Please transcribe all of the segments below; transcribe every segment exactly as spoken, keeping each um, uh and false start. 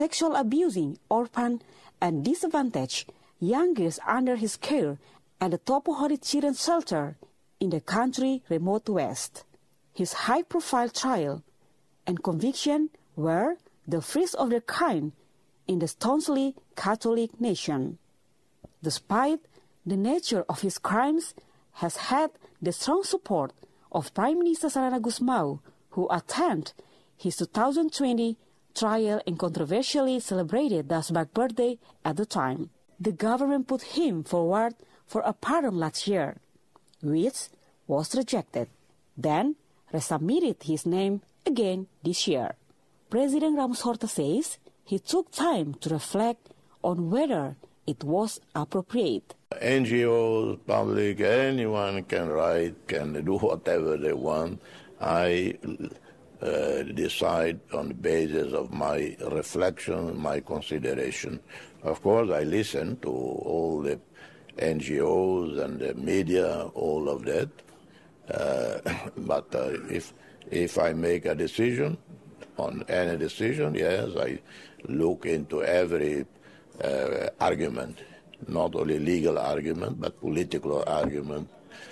sexual abusing orphan and disadvantaged young girls under his care at the Topohori Children's Shelter in the country's remote west. His high-profile trial and conviction were the first of their kind in the staunchly Catholic nation. Despite the nature of his crimes, has had the strong support of Prime Minister Sarana Gusmao, who attended his two thousand twenty trial and controversially celebrated Dasbak's birthday at the time. The government put him forward for a pardon last year, which was rejected. Then resubmitted his name again this year. President Ramos Horta says he took time to reflect on whether it was appropriate. N G Os, public, anyone can write, can do whatever they want. I uh, decide on the basis of my reflection, my consideration. Of course, I listen to all the N G Os and the media, all of that. Uh, but uh, if if I make a decision, on any decision, yes, I look into every uh, argument, not only legal argument, but political argument,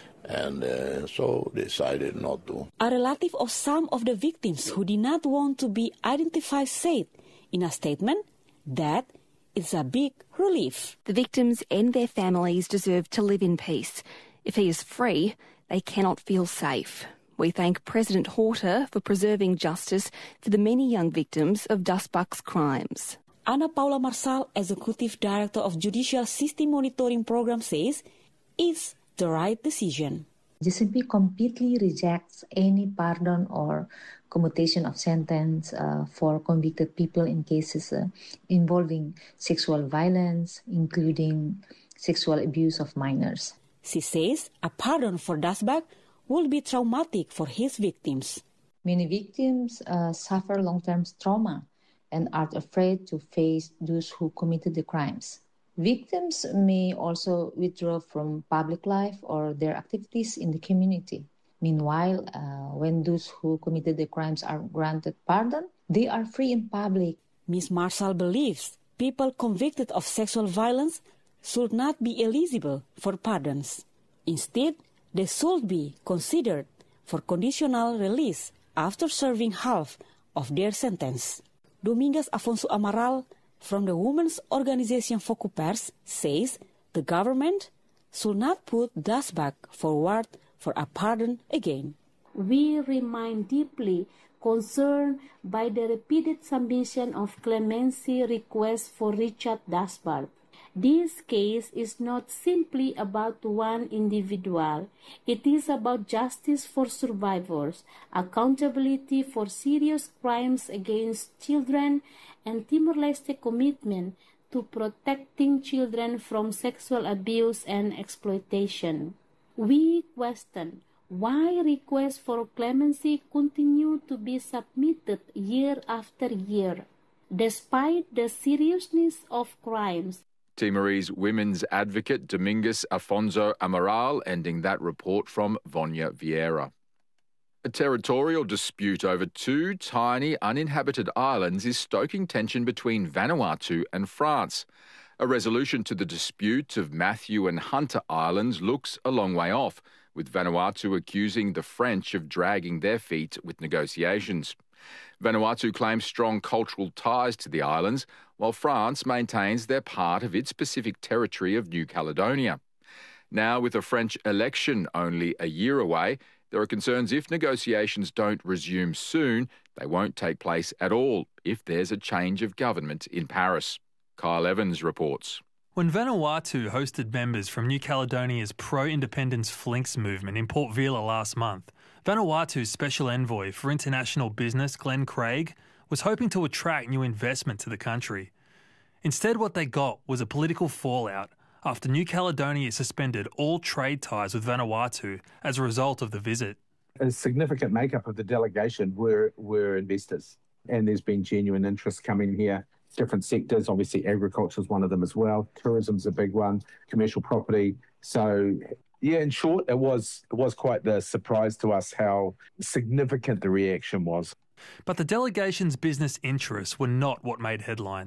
and uh, so decided not to. A relative of some of the victims who did not want to be identified said in a statement that it's a big relief. The victims and their families deserve to live in peace. If he is free, they cannot feel safe. We thank President Horta for preserving justice for the many young victims of Dasbak's crimes. Ana Paula Marsal, Executive Director of Judicial System Monitoring Program, says it's the right decision. J C P completely rejects any pardon or commutation of sentence uh, for convicted people in cases uh, involving sexual violence, including sexual abuse of minors. She says a pardon for Dasbak will be traumatic for his victims. Many victims uh, suffer long-term trauma and are afraid to face those who committed the crimes. Victims may also withdraw from public life or their activities in the community. Meanwhile, uh, when those who committed the crimes are granted pardon, they are free in public. Miz Marshall believes people convicted of sexual violence should not be eligible for pardons. Instead, they should be considered for conditional release after serving half of their sentence. Domingas Afonso Amaral from the women's organization Focupers says the government should not put Dasbak forward for a pardon again. We remain deeply concerned by the repeated submission of clemency requests for Richard Dasbak. This case is not simply about one individual. It is about justice for survivors, accountability for serious crimes against children, and Timor-Leste commitment to protecting children from sexual abuse and exploitation. We question why requests for clemency continue to be submitted year after year, despite the seriousness of crimes. Timorese women's advocate Domingas Afonso Amaral, ending that report from Vonya Vieira. A territorial dispute over two tiny uninhabited islands is stoking tension between Vanuatu and France. A resolution to the dispute of Matthew and Hunter Islands looks a long way off, with Vanuatu accusing the French of dragging their feet with negotiations. Vanuatu claims strong cultural ties to the islands, while France maintains they're part of its Pacific territory of New Caledonia. Now, with a French election only a year away, there are concerns if negotiations don't resume soon, they won't take place at all if there's a change of government in Paris. Kyle Evans reports. When Vanuatu hosted members from New Caledonia's pro-independence Flinks movement in Port Vila last month, Vanuatu's Special Envoy for International Business, Glenn Craig, was hoping to attract new investment to the country. Instead, what they got was a political fallout after New Caledonia suspended all trade ties with Vanuatu as a result of the visit. A significant makeup of the delegation were, were investors, and there's been genuine interest coming here. Different sectors, obviously agriculture is one of them as well. Tourism's a big one, commercial property. So, yeah, in short, it was it was quite the surprise to us how significant the reaction was. But the delegation's business interests were not what made headlines.